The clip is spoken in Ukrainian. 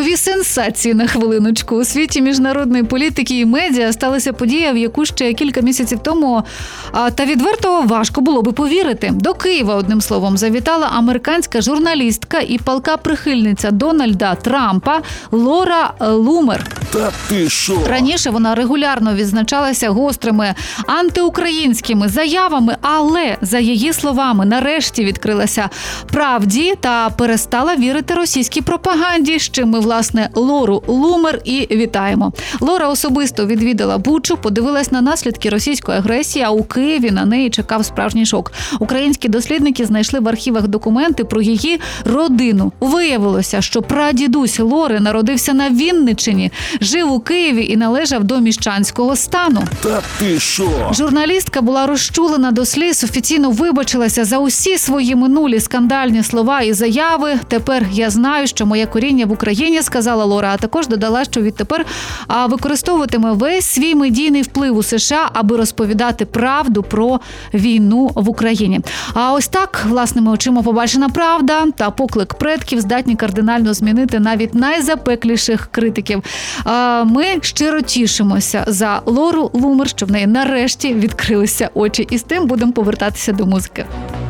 Нові сенсації на хвилиночку. У світі міжнародної політики і медіа сталася подія, в яку ще кілька місяців тому, та відверто важко було би повірити. До Києва, одним словом, завітала американська журналістка і палка прихильниця Дональда Трампа Лора Лумер. Та ти що? Раніше вона регулярно відзначалася гострими антиукраїнськими заявами, але, за її словами, нарешті відкрилася правді та перестала вірити російській пропаганді, з чим ми, власне, Лору Лумер і вітаємо. Лора особисто відвідала Бучу, подивилась на наслідки російської агресії, а у Києві на неї чекав справжній шок. Українські дослідники знайшли в архівах документи про її родину. Виявилося, що прадідусь Лори народився на Вінниччині, жив у Києві і належав до міщанського стану. Та ти що? Журналістка була розчулена до сліз, офіційно вибачилася за усі свої минулі скандальні слова і заяви. Тепер я знаю, що моє коріння в Україні, сказала Лора, а також додала, що відтепер використовуватиме весь свій медійний вплив у США, аби розповідати правду про війну в Україні. А ось так, власними очима побачена правда та поклик предків здатні кардинально змінити навіть найзапекліших критиків. Ми щиро тішимося за Лору Лумер, що в неї нарешті відкрилися очі. І з тим будемо повертатися до музики.